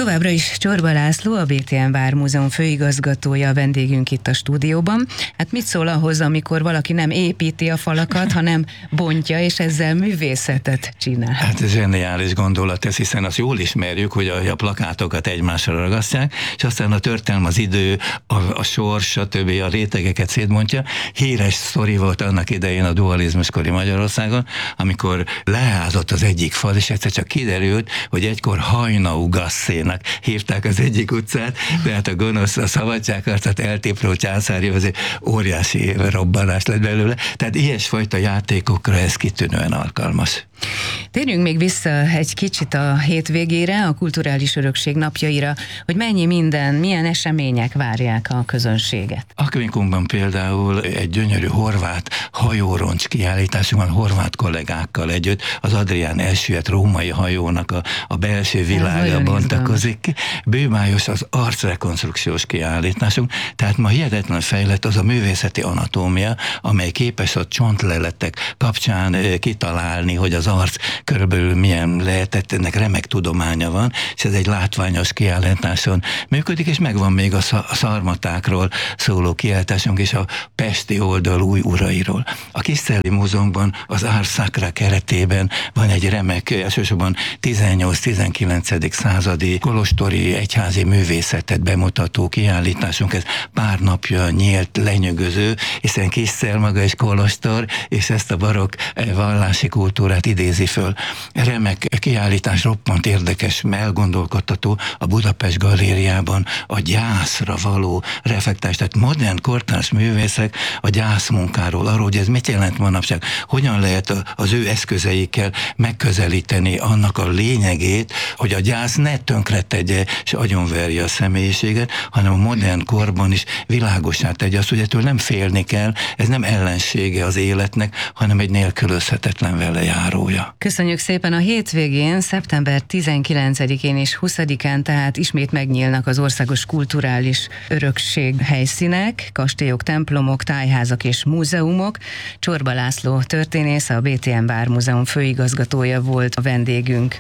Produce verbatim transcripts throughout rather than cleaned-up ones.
Továbbra is Csorba László, a bé té em Vármúzeum főigazgatója a vendégünk itt a stúdióban. Hát mit szól ahhoz, amikor valaki nem építi a falakat, hanem bontja, és ezzel művészetet csinál? Hát ez zseniális gondolat ez, hiszen azt jól ismerjük, hogy a, a plakátokat egymásra ragasztják, és aztán a történelem, az idő, a, a sors, stb. A rétegeket szétbontja. Híres sztori volt annak idején a dualizmuskori Magyarországon, amikor leázott az egyik fal, és egyszer csak kiderült, hogy egykor Hajnau-Gasszénak hívták az egyik utcát, tehát a gonosz, a szabadságharcot eltéprő császári, azért óriási robbanás lett belőle. Tehát ilyesfajta játékokra ez kitűnően alkalmas. Térjünk még vissza egy kicsit a hétvégére, a kulturális örökség napjaira, hogy mennyi minden, milyen események várják a közönséget. Akvinkumban például egy gyönyörű horvát hajóroncs kiállításunk van horvát kollégákkal együtt, az Adrián elsüllyedt római hajónak a, a belső világa bontakozik ki. Bőmájos az arcrekonstrukciós kiállításunk, tehát ma hihetetlen fejlett az a művészeti anatómia, amely képes a csontleletek kapcsán kitalálni, hogy az arc körülbelül milyen lehetett, ennek remek tudománya van, és ez egy látványos kiállításon működik, és megvan még a szarmatákról szóló kiállításunk is a pesti oldal új urairól. A Kiszteli Múzeumban az Ars Sacra keretében van egy remek, elsősorban tizennyolc-tizenkilencedik századi kolostori egyházi művészetet bemutató kiállításunk, ez pár napja nyílt, lenyűgöző, hiszen Kisztel maga is kolostor, és ezt a barokk vallási kultúrát idézi föl. Remek kiállítás, roppant érdekes, elgondolkodtató a Budapest Galériában a gyászra való reflektás, tehát modern kortárs művészek a gyászmunkáról, arról, hogy ez mit jelent manapság, hogyan lehet az ő eszközeikkel megközelíteni annak a lényegét, hogy a gyász ne tönkretegye és agyonverje a személyiséget, hanem a modern korban is világossá tegye azt, hogy ettől nem félni kell, ez nem ellensége az életnek, hanem egy nélkülözhetetlen velejárója. Köszönjük szépen! A hétvégén, szeptember tizenkilencedikén és huszadikán tehát ismét megnyílnak az országos kulturális örökség helyszínek, kastélyok, templomok, tájházak és múzeumok. Csorba László történész, a bé té em Vármúzeum főigazgatója volt a vendégünk.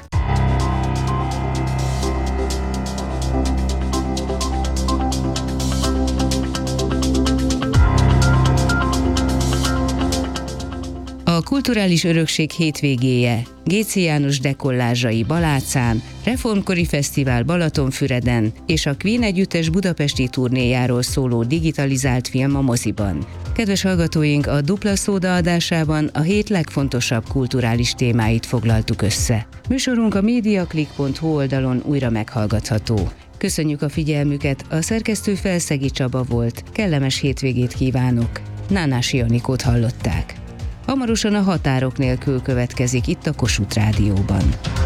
A kulturális örökség hétvégéje, Géczy János dekollázsai Balátszán, Reformkori Fesztivál Balatonfüreden és a Queen együttes budapesti turnéjáról szóló digitalizált film a moziban. Kedves hallgatóink, a Dupla Szóda adásában a hét legfontosabb kulturális témáit foglaltuk össze. Műsorunk a mediaclick pont hu oldalon újra meghallgatható. Köszönjük a figyelmüket, a szerkesztő Felszegi Csaba volt, kellemes hétvégét kívánok. Nánási Anikót hallották. Hamarosan a Határok nélkül következik itt a Kossuth Rádióban.